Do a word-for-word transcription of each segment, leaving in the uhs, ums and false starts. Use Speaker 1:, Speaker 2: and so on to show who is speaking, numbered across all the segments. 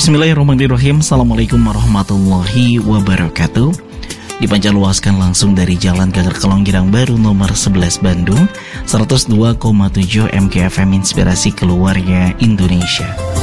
Speaker 1: Bismillahirrahmanirrahim. Assalamualaikum warahmatullahi wabarakatuh. Dipancarluaskan langsung dari Jalan Gagar Kelong Girang Baru nomor sebelas Bandung, seratus dua koma tujuh M K F M Inspirasi Keluarga Indonesia.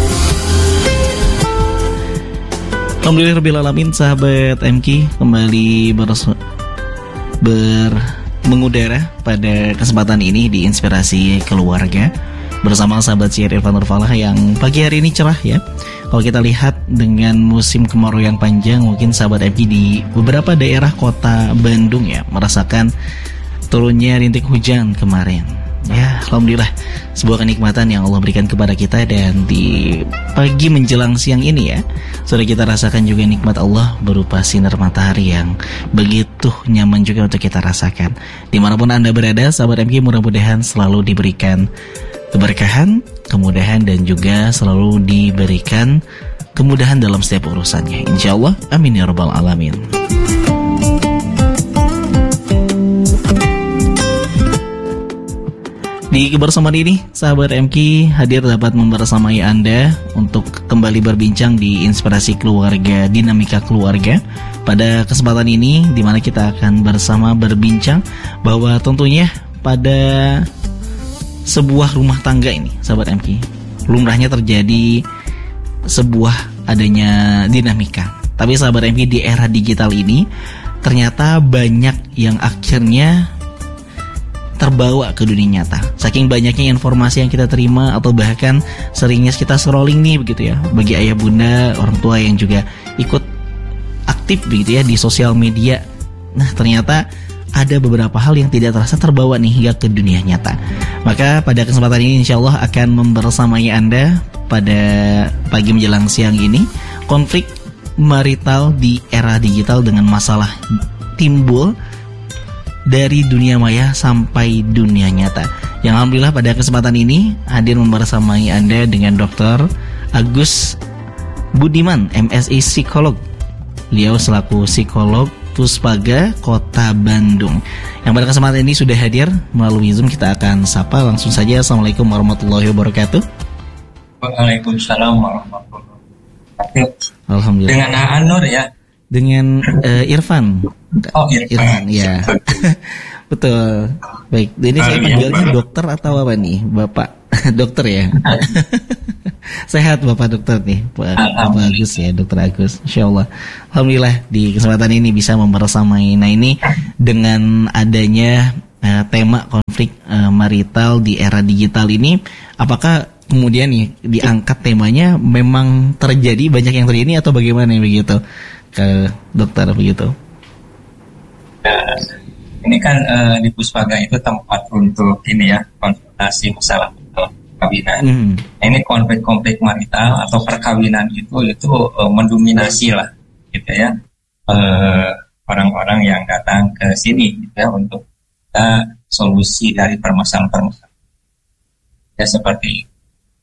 Speaker 1: Alhamdulillahirrahmanirrahim, sahabat M K kembali ber, ber mengudara pada kesempatan ini di Inspirasi Keluarga bersama sahabat Syiar Irfan Nurfalah yang pagi hari ini cerah ya. Kalau kita lihat dengan musim kemarau yang panjang, mungkin sahabat M K di beberapa daerah kota Bandung ya merasakan turunnya rintik hujan kemarin. Ya, alhamdulillah sebuah kenikmatan yang Allah berikan kepada kita, dan di pagi menjelang siang ini ya, sudah kita rasakan juga nikmat Allah berupa sinar matahari yang begitu nyaman juga untuk kita rasakan. Dimanapun Anda berada, sahabat M K, mudah-mudahan selalu diberikan keberkahan, kemudahan, dan juga selalu diberikan kemudahan dalam setiap urusannya, insya Allah, amin ya rabbal alamin. Di kebersamaan ini, sahabat M K hadir dapat membersamai Anda untuk kembali berbincang di Inspirasi Keluarga, Dinamika Keluarga. Pada kesempatan ini, di mana kita akan bersama berbincang bahwa tentunya pada sebuah rumah tangga ini, sahabat M K, lumrahnya terjadi sebuah adanya dinamika. Tapi sahabat M K, di era digital ini ternyata banyak yang akhirnya terbawa ke dunia nyata. Saking banyaknya informasi yang kita terima, atau bahkan seringnya kita scrolling nih begitu ya, bagi ayah bunda, orang tua yang juga ikut aktif begitu ya di sosial media. Nah, ternyata ada beberapa hal yang tidak terasa terbawa nih hingga ke dunia nyata. Maka pada kesempatan ini insya Allah akan membersamai Anda pada pagi menjelang siang ini, konflik marital di era digital dengan masalah timbul dari dunia maya sampai dunia nyata. Yang alhamdulillah pada kesempatan ini hadir membersamai Anda dengan Dokter Agus Budiman, M Si Psikolog. Beliau selaku psikolog Puspaga Kota Bandung, yang pada kesempatan ini sudah hadir melalui Zoom. Kita akan sapa langsung saja. Assalamualaikum warahmatullahi wabarakatuh.
Speaker 2: Waalaikumsalam warahmatullahi wabarakatuh.
Speaker 1: Alhamdulillah.
Speaker 2: Dengan Anur ya?
Speaker 1: Dengan uh, Irfan.
Speaker 2: Oh, Irfan,
Speaker 1: Irfan ya. Betul. Baik, ini saya panggilnya dokter atau apa nih, Bapak? Dokter ya. Sehat Bapak dokter nih, Pak Agus ya, Dokter Agus. Insyaallah. Alhamdulillah di kesempatan ini bisa membersamai. Nah, ini dengan adanya uh, tema konflik uh, marital di era digital ini, apakah kemudian nih diangkat temanya memang terjadi, banyak yang terjadi, atau bagaimana begitu ke dokter begitu?
Speaker 2: Nah, ini kan uh, di Puspaga itu tempat untuk ini ya, konsultasi masalah perkawinan. Hmm. Ini konflik-konflik marital atau perkawinan itu itu uh, mendominasi lah, gitu ya, uh, orang-orang yang datang ke sini, gitu ya, untuk uh, solusi dari permasalahan-permasalahan. Ya seperti itu.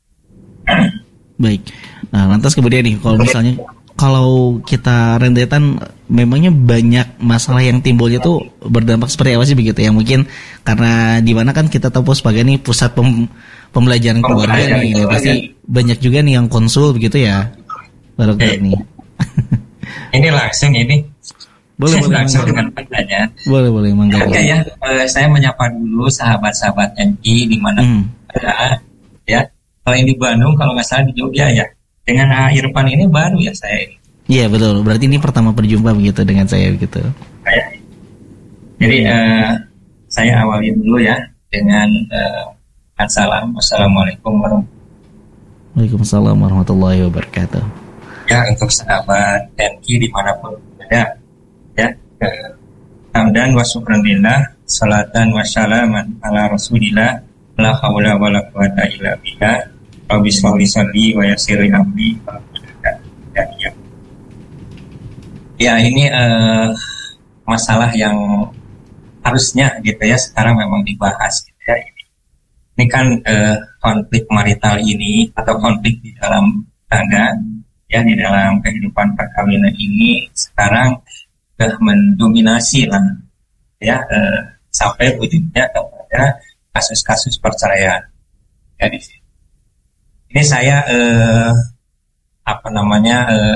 Speaker 1: Baik. Nah, lantas kemudian nih, kalau misalnya kalau kita rentetan, memangnya banyak masalah yang timbulnya tuh berdampak seperti apa sih begitu ya? Mungkin karena di mana kan kita tahu sebagai nih pusat pem, pembelajaran keluarga nih, ya, pasti banyak juga nih yang konsul begitu ya, Pak Dokter nih.
Speaker 2: Ini langsung ini.
Speaker 1: Boleh boleh
Speaker 2: langsung
Speaker 1: mangga.
Speaker 2: Dengan pertanyaan.
Speaker 1: Boleh boleh mangga.
Speaker 2: Oke ya, uh, saya menyapa dulu sahabat-sahabat M I di mana hmm. ada ya. Kalau ini di Bandung, kalau nggak salah di Jogja ya. Dengan Irfan ini baru ya saya ini. Iya betul. Berarti ini pertama berjumpa begitu dengan saya begitu. Jadi uh, saya awali dulu ya dengan uh, assalam. Assalamualaikum warahmatullahi wabarakatuh. Waalaikumsalam warahmatullahi wabarakatuh. Ya, untuk sahabat M K dimanapun berada, ya, uh, hamdan wa syukranillah, salatan wa salaman ala rasulillah, la haula wa la quwata illa billah. Rabbi sholli sholli wa yassirli amri. Ya, ini uh, masalah yang harusnya gitu ya sekarang memang dibahas gitu ya. Ini, ini kan uh, konflik marital ini atau konflik di dalam tangga ya, di dalam kehidupan perkawinan ini sekarang sudah mendominasi lah ya, uh, sampai ujungnya kepada kasus-kasus perceraian ya di sini. Ini saya eh, apa namanya uh,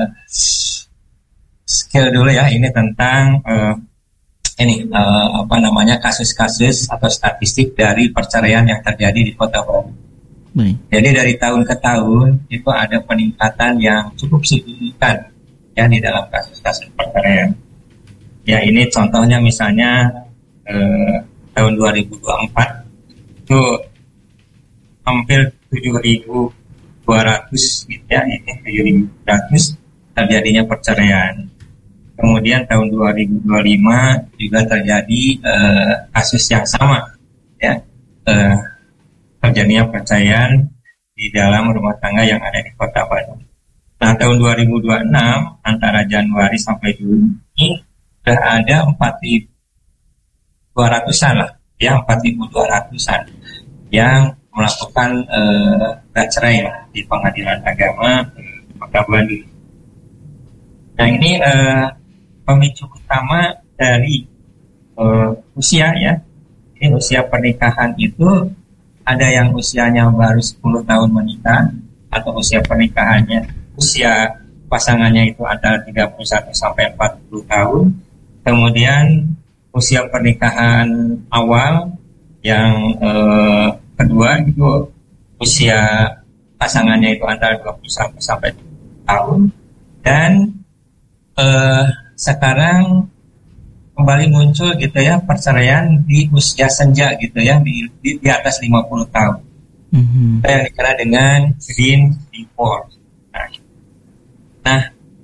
Speaker 2: skill dulu ya, ini tentang uh, ini uh, apa namanya kasus-kasus atau statistik dari perceraian yang terjadi di Kota Bandung. Hmm. Jadi dari tahun ke tahun itu ada peningkatan yang cukup signifikan ya di dalam kasus-kasus perceraian. Ya ini contohnya misalnya eh, tahun dua ribu dua puluh empat itu hampir tujuh ribu dua ratus gitu ya, ini tujuh ribu dua ratus terjadinya perceraian. Kemudian tahun dua ribu dua puluh lima juga terjadi eh, kasus yang sama ya, eh, terjadinya perceraian di dalam rumah tangga yang ada di Kota Bandung. Nah tahun dua ribu dua puluh enam antara Januari sampai Juni sudah ada empat ribu dua ratusan lah ya, empat ribu dua ratusan yang melakukan eh, cerai lah di Pengadilan Agama eh, Kota Bandung. Nah ini eh, pemicu utama dari eh, usia ya. Ini usia pernikahan itu ada yang usianya baru sepuluh tahun menikah, atau usia pernikahannya, usia pasangannya itu antara tiga puluh satu sampai empat puluh tahun. Kemudian usia pernikahan awal yang eh, kedua itu usia pasangannya itu antara dua puluh satu sampai tiga puluh tahun. Dan eh, sekarang kembali muncul gitu ya perceraian di usia senja gitu ya, di, di, di atas lima puluh tahun. Mm-hmm. Yang dikenal dengan green divorce. Nah, nah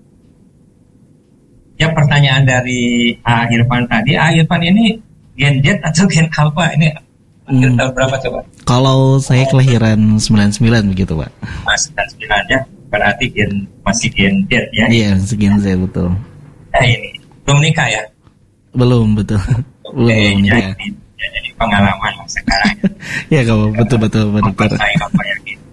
Speaker 2: ya pertanyaan dari A. Irfan tadi, A. Irfan ini gen Z atau gen alpha ini hmm. tahun berapa coba?
Speaker 1: Kalau saya kelahiran sembilan puluh sembilan begitu Pak.
Speaker 2: Mas sembilan puluh sembilan ya, berarti gen, masih gen Z ya?
Speaker 1: Iya, masih gen Z betul.
Speaker 2: Nah ini, belum nikah ya?
Speaker 1: Belum, betul. Belum
Speaker 2: okay,
Speaker 1: nikah.
Speaker 2: Jadi, ya, jadi pengalaman sekarang.
Speaker 1: Ya kamu betul-betul betul.
Speaker 2: Saya apa ya gitu.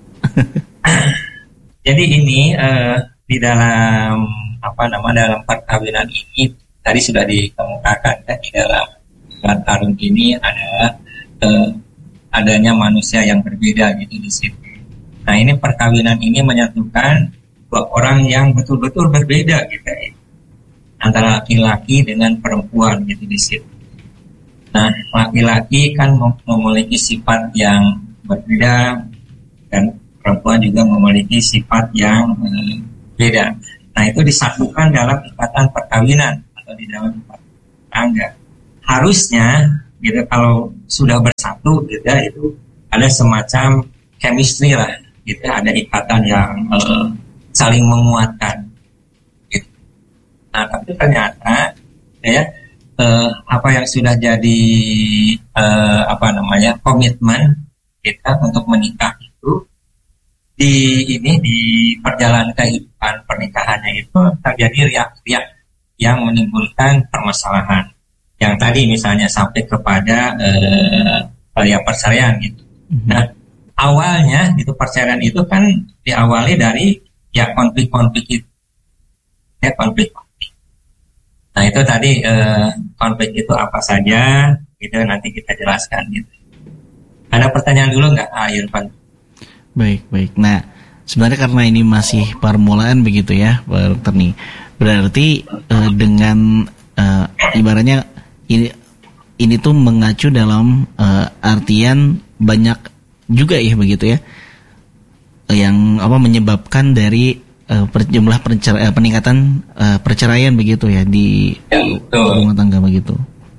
Speaker 2: Jadi ini uh, di dalam apa nama dalam perkawinan ini tadi sudah dikemukakan ya, di dalam Tarung ini ada eh, adanya manusia yang berbeda gitu di situ. Nah ini perkawinan ini menyatukan dua orang yang betul-betul berbeda gitu ya, antara laki-laki dengan perempuan gitu di situ. Nah laki-laki kan memiliki sifat yang berbeda dan perempuan juga memiliki sifat yang eh, beda. Nah itu disatukan dalam ikatan perkawinan atau di dalam ikatan tangga. Harusnya gitu kalau sudah bersatu gitu ya, itu ada semacam chemistry lah gitu, ada ikatan yang uh, saling menguatkan gitu. Nah tapi ternyata ya uh, apa yang sudah jadi uh, apa namanya komitmen kita untuk menikah itu di ini di perjalanan kehidupan pernikahannya itu terjadi riak-riak yang menimbulkan permasalahan yang tadi misalnya sampai kepada eh, ya perceraian gitu. Mm-hmm. Nah awalnya gitu perceraian itu kan diawali dari ya konflik-konflik itu, ya konflik-konflik. Nah itu tadi eh, konflik itu apa saja gitu nanti kita jelaskan gitu. Ada pertanyaan dulu nggak, ah, Irfan?
Speaker 1: Baik, baik. Nah, sebenarnya karena ini masih permulaan begitu ya, Pak Dokter nih. Berarti uh, dengan uh, ibaratnya ini ini tuh mengacu dalam uh, artian banyak juga ya begitu ya, yang apa menyebabkan dari uh, per, jumlah percer, uh, peningkatan uh, perceraian begitu ya di
Speaker 2: ya,
Speaker 1: rumah tangga begitu.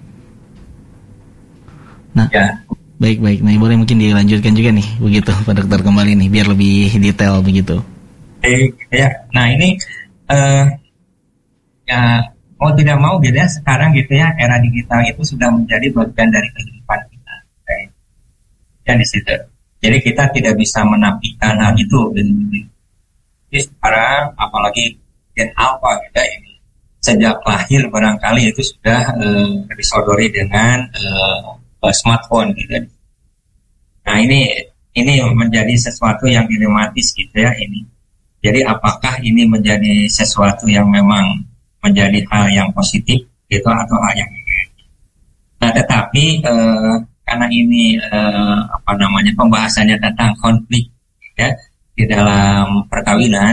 Speaker 1: Nah. Ya. Baik, baik. Nah, boleh mungkin dilanjutkan juga nih, begitu, Pak Dokter kembali nih, biar lebih detail begitu.
Speaker 2: Eh, ya, nah ini uh, ya mau tidak mau gitu ya, sekarang gitu ya, era digital itu sudah menjadi bagian dari kehidupan kita. Okay. Ya di situ. Jadi kita tidak bisa menafikan hal itu. Jadi sekarang, apalagi gen alpha gitu ya, ini sejak lahir barangkali itu sudah uh, disodori dengan uh, smartphone gitu. Nah ini ini menjadi sesuatu yang dilematis gitu ya ini. Jadi apakah ini menjadi sesuatu yang memang menjadi hal yang positif gitu atau hal yang negatif? Nah tetapi eh, karena ini eh, apa namanya pembahasannya tentang konflik ya di dalam perkawinan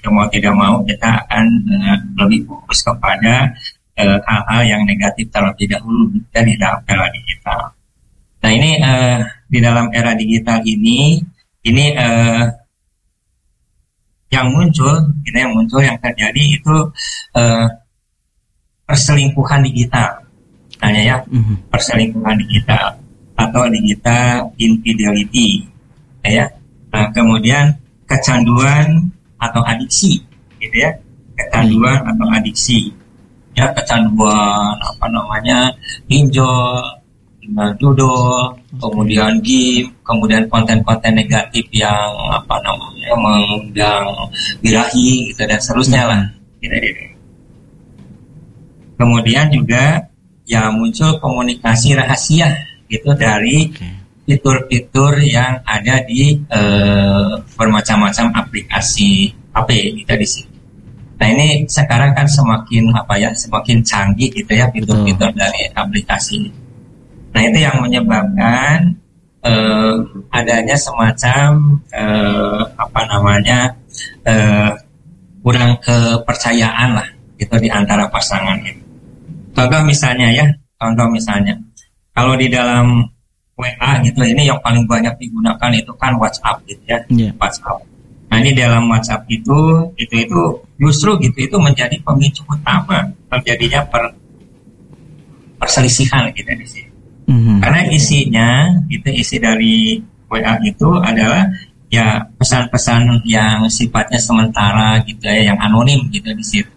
Speaker 2: Itu mau tidak mau kita akan uh, lebih fokus kepada uh, hal-hal yang negatif terlebih dahulu dari dalam era digital. Nah ini uh, di dalam era digital ini, ini uh, yang muncul, gitu, yang muncul yang terjadi itu uh, perselingkuhan digital, tanya ya, mm-hmm. perselingkuhan digital atau digital infidelity, ya. Nah, kemudian kecanduan atau adiksi, gitu ya, kecanduan atau adiksi, ya kecanduan apa namanya, pinjol, judul, kemudian game, kemudian konten-konten negatif yang apa namanya mengundang birahi, gitu dan seterusnya lah, gitu, gitu. Kemudian juga ya muncul komunikasi rahasia, gitu dari fitur-fitur yang ada di uh, bermacam-macam aplikasi H P kita di sini. Nah ini sekarang kan semakin apa ya, semakin canggih gitu ya fitur-fitur dari aplikasi. Nah itu yang menyebabkan uh, adanya semacam uh, apa namanya uh, kurang kepercayaan lah gitu di antara pasangan itu. Contoh misalnya ya, contoh misalnya kalau di dalam W A gitu, ini yang paling banyak digunakan itu kan WhatsApp gitu ya, yeah. WhatsApp. Nah ini dalam WhatsApp itu, itu itu justru gitu itu menjadi pemicu utama terjadinya per, perselisihan gitu di sini. Mm-hmm. Karena isinya, itu isi dari W A itu adalah ya pesan-pesan yang sifatnya sementara gitu ya, yang anonim gitu di situ.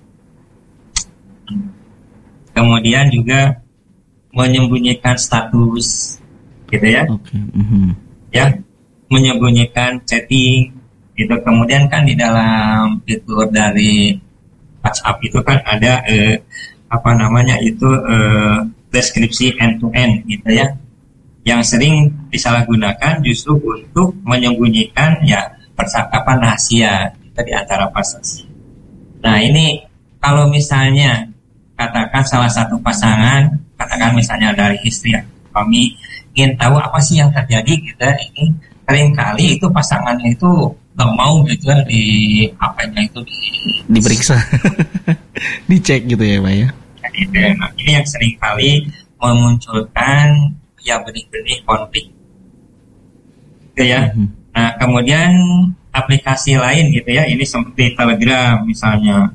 Speaker 2: Kemudian juga menyembunyikan status, gitu ya, okay. mm-hmm. ya, menyembunyikan chatting, gitu. Kemudian kan di dalam fitur dari WhatsApp itu kan ada eh, apa namanya itu eh, deskripsi end to end, gitu ya, yang sering disalahgunakan justru untuk menyembunyikan ya percakapan rahasia gitu, di antara pasangan. Nah ini kalau misalnya katakan salah satu pasangan, katakan misalnya dari istri ya, kami ingin tahu apa sih yang terjadi gitu, ini seringkali itu pasangannya itu nggak mau gitu di apa-nya itu di,
Speaker 1: diperiksa, dicek gitu ya Pak ya.
Speaker 2: Gitu. Nah ini yang seringkali memunculkan ya benih-benih konflik, gitu ya. Mm-hmm. Nah kemudian aplikasi lain gitu ya, ini seperti Telegram misalnya.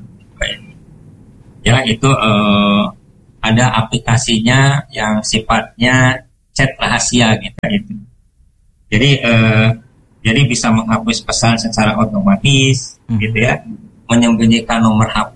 Speaker 2: Ya itu eh, ada aplikasinya yang sifatnya chat rahasia gitu, gitu. Jadi eh, jadi bisa menghapus pesan secara otomatis, hmm. gitu ya, menyembunyikan nomor H P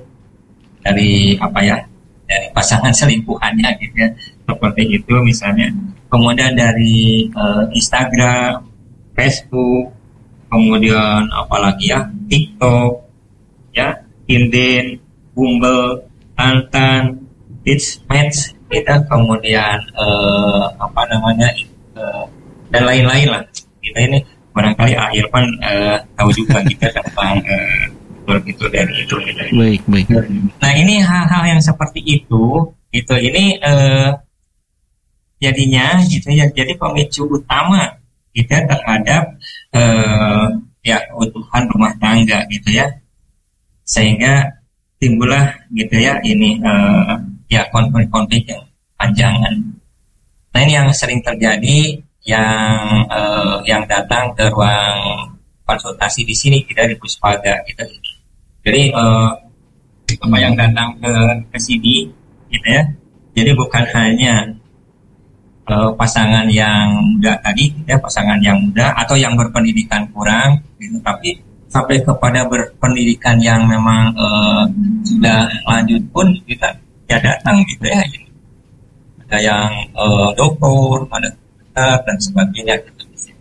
Speaker 2: dari apa ya, dari pasangan selingkuhannya gitu ya, seperti itu misalnya. Kemudian dari eh, Instagram, Facebook, kemudian apalagi ya, TikTok, ya, Tinder, Bumble, Tantan, It's Match, kita kemudian uh, apa namanya uh, dan lain-lain lah. Kita ini barangkali ah, Irfan uh, tahu juga kita tentang uh, itu dari itu.
Speaker 1: Baik, baik.
Speaker 2: Nah ini hal-hal yang seperti itu, itu ini uh, jadinya gitu ya, jadi pemicu utama kita terhadap uh, ya keutuhan rumah tangga gitu ya, sehingga timbullah gitu ya ini uh, ya konflik-konflik yang panjangan. Nah ini yang sering terjadi, yang uh, yang datang ke ruang konsultasi di sini kita di Puspaga gitu. Jadi uh, apa yang datang ke ke sini gitu ya. Jadi bukan hanya uh, pasangan yang muda tadi, ya pasangan yang muda atau yang berpendidikan kurang, gitu, tapi sampai kepada berpendidikan yang memang uh, sudah lanjut pun kita ya datang gitu ya. Ada yang uh, doktor, ada dokter dan sebagainya gitu.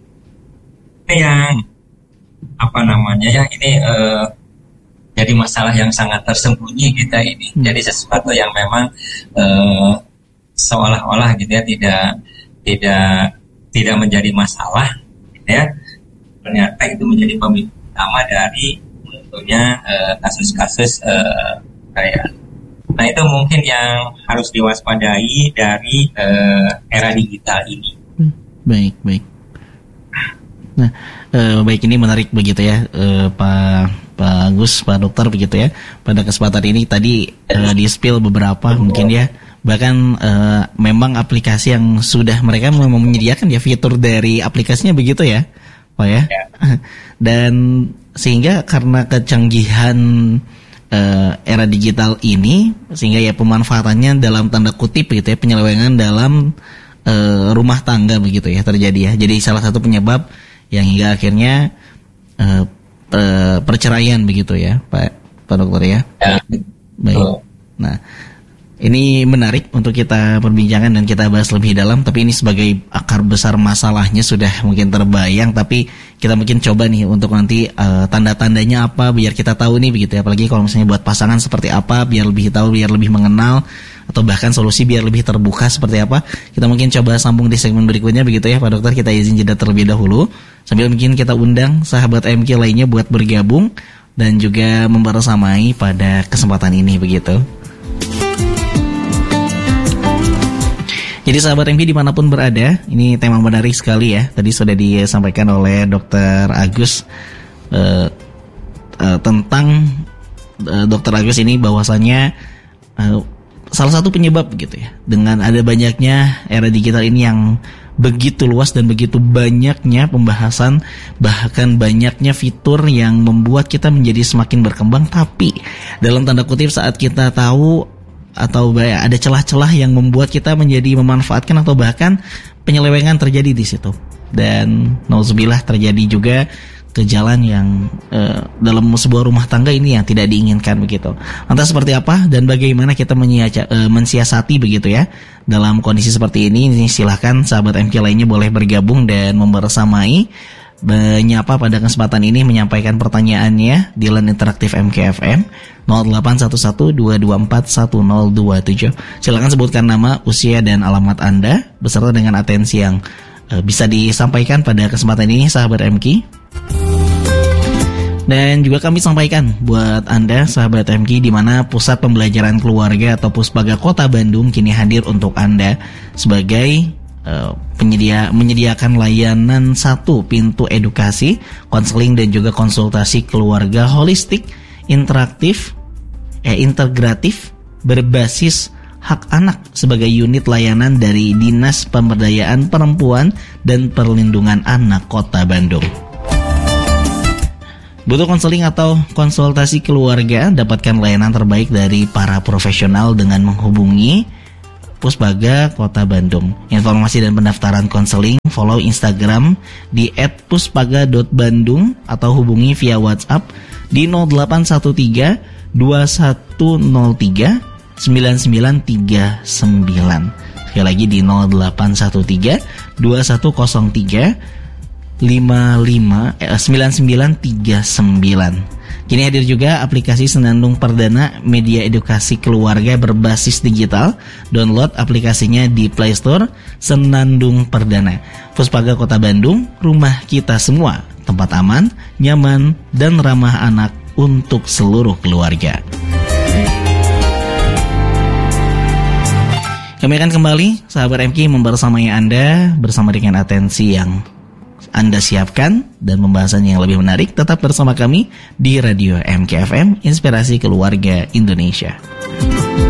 Speaker 2: Ini yang apa namanya ya ini uh, jadi masalah yang sangat tersembunyi kita ini. Hmm. Jadi sesuatu yang memang uh, seolah-olah gitu ya tidak tidak tidak menjadi masalah gitu ya. Ternyata itu menjadi pemicu utama dari tentunya uh, kasus-kasus uh, kayak. Nah itu mungkin yang harus diwaspadai dari uh, era digital ini.
Speaker 1: Hmm, baik baik. Nah uh, baik, ini menarik begitu ya uh, Pak Pak Agus, Pak Dokter begitu ya. Pada kesempatan ini tadi uh, di spill beberapa mungkin ya. Bahkan uh, memang aplikasi yang sudah mereka memang menyediakan ya fitur dari aplikasinya begitu ya, Pak ya. Ya. Dan sehingga karena kecanggihan uh, era digital ini, sehingga ya pemanfaatannya dalam tanda kutip gitu ya, penyelewengan dalam uh, rumah tangga begitu ya terjadi ya. Jadi salah satu penyebab yang hingga akhirnya uh, uh, perceraian begitu ya, Pak Pak Dokter ya. Ya. Baik. Nah, ini menarik untuk kita perbincangan dan kita bahas lebih dalam. Tapi ini sebagai akar besar masalahnya sudah mungkin terbayang. Tapi kita mungkin coba nih untuk nanti uh, tanda-tandanya apa biar kita tahu nih begitu ya. Apalagi kalau misalnya buat pasangan seperti apa, biar lebih tahu, biar lebih mengenal, atau bahkan solusi biar lebih terbuka seperti apa. Kita mungkin coba sambung di segmen berikutnya begitu ya Pak Dokter. Kita izin jeda terlebih dahulu. Sambil mungkin kita undang sahabat M K lainnya buat bergabung dan juga membersamai pada kesempatan ini begitu. Jadi sahabat M K dimanapun berada, ini tema menarik sekali ya. Tadi sudah disampaikan oleh Dokter Agus uh, uh, tentang uh, Dokter Agus ini bahwasannya uh, salah satu penyebab gitu ya, dengan ada banyaknya era digital ini yang begitu luas dan begitu banyaknya pembahasan, bahkan banyaknya fitur yang membuat kita menjadi semakin berkembang. Tapi dalam tanda kutip saat kita tahu atau ada celah-celah yang membuat kita menjadi memanfaatkan atau bahkan penyelewengan terjadi di situ. Dan nauzubillah terjadi juga ke jalan yang uh, dalam sebuah rumah tangga ini yang tidak diinginkan begitu. Lantas seperti apa dan bagaimana kita menyiaca, uh, mensiasati begitu ya dalam kondisi seperti ini? Ini silahkan sahabat M K lainnya boleh bergabung dan membersamai, menyapa pada kesempatan ini, menyampaikan pertanyaannya di line interaktif M K F M nol delapan satu satu dua dua empat satu nol dua tujuh. Silakan sebutkan nama, usia dan alamat Anda beserta dengan atensi yang uh, bisa disampaikan pada kesempatan ini sahabat M K. Dan juga kami sampaikan buat Anda sahabat M K di mana Pusat Pembelajaran Keluarga atau Puspaga Kota Bandung kini hadir untuk Anda sebagai uh, penyedia menyediakan layanan satu pintu edukasi, konseling dan juga konsultasi keluarga holistik, interaktif, eh, integratif, berbasis hak anak sebagai unit layanan dari Dinas Pemberdayaan Perempuan dan Perlindungan Anak Kota Bandung. Butuh konseling atau konsultasi keluarga? Dapatkan layanan terbaik dari para profesional dengan menghubungi Puspaga Kota Bandung. Informasi dan pendaftaran konseling follow Instagram di et puspaga dot bandung atau hubungi via WhatsApp di nol delapan satu tiga dua satu nol tiga sembilan sembilan tiga sembilan. Sekali lagi di nol delapan satu tiga dua satu nol tiga lima lima eh, sembilan sembilan tiga sembilan. Kini hadir juga aplikasi Senandung Perdana, media edukasi keluarga berbasis digital. Download aplikasinya di Play Store Senandung Perdana. Puspaga Kota Bandung, rumah kita semua, tempat aman, nyaman, dan ramah anak untuk seluruh keluarga. Kami akan kembali, sahabat M K, membersamai Anda bersama dengan atensi yang Anda siapkan dan pembahasan yang lebih menarik. Tetap bersama kami di Radio M K F M, Inspirasi Keluarga Indonesia.